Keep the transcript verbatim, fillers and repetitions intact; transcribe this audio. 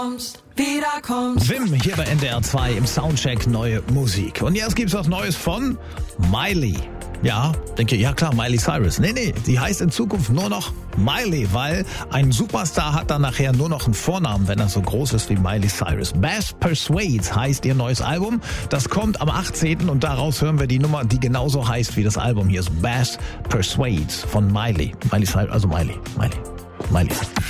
wieder kommst. Wim hier bei N D R zwei im Soundcheck neue Musik. Und jetzt gibt's was Neues von Miley. Ja, denke, ja klar, Miley Cyrus. Nee, nee, die heißt in Zukunft nur noch Miley, weil ein Superstar hat dann nachher nur noch einen Vornamen, wenn er so groß ist wie Miley Cyrus. Bass Persuades heißt ihr neues Album. Das kommt am achtzehnten und daraus hören wir die Nummer, die genauso heißt wie das Album. Hier ist Bass Persuades von Miley. Miley Cyrus, also Miley, Miley, Miley.